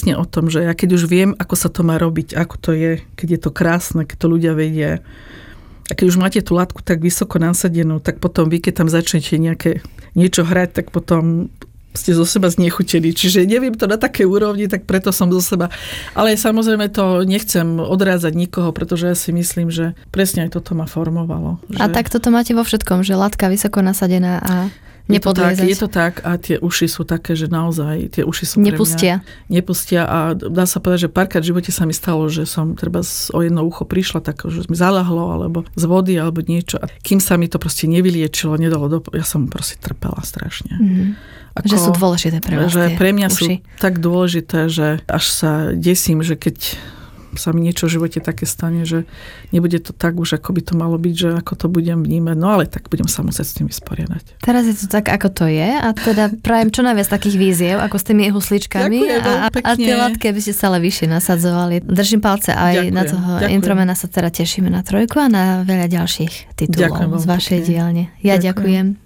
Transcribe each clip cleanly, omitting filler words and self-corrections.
presne o tom, že ja keď už viem, ako sa to má robiť, ako to je, keď je to krásne, keď to ľudia vedia. A keď už máte tú látku tak vysoko nasadenú, tak potom vy, keď tam začnete niečo hrať, tak potom ste zo seba znechutení. Čiže neviem to na také úrovni, tak preto som zo seba. Ale samozrejme to nechcem odrázať nikoho, pretože ja si myslím, že presne aj toto ma formovalo. Že... A tak toto máte vo všetkom, že látka vysoko nasadená a nepodliezať. Je to tak a tie uši sú také, že naozaj tie uši sú nepustia. Nepustia a dá sa povedať, že párkrát v živote sa mi stalo, že som treba o jedno ucho prišla tak, že mi zalahlo alebo z vody alebo niečo. A kým sa mi to proste nevyliečilo, ja som proste trpela strašne. Že sú dôležité pre vás že pre mňa uši. Sú tak dôležité, že až sa desím, že keď sa mi niečo v živote také stane, že nebude to tak už, ako by to malo byť, že ako to budem vnímať. No ale tak budem sa musieť s tým vysporiadať. Teraz je to tak, ako to je a teda prajem čo najviac takých víziev, ako s tými husličkami. Ďakujem, a tie látky, aby ste stále vyššie nasadzovali. Držím palce aj na toho Intromena sa teda tešíme na 3 a na veľa ďalších titulov z vašej dielne. Ja ďakujem.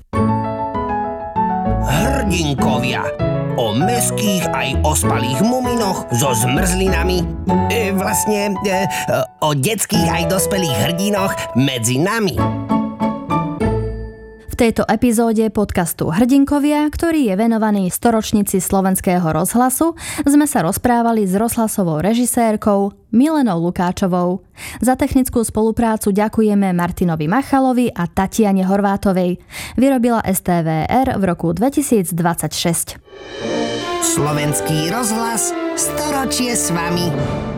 Hrdinkovia. O mäských aj ospalých muminoch so zmrzlinami. O detských aj dospelých hrdinoch medzi nami. V tejto epizóde podcastu Hrdinkovia, ktorý je venovaný storočnici Slovenského rozhlasu, sme sa rozprávali s rozhlasovou režisérkou Milenou Lukáčovou. Za technickú spoluprácu ďakujeme Martinovi Machalovi a Tatiane Horvátovej. Vyrobila STVR v roku 2026. Slovenský rozhlas, storočie s vami.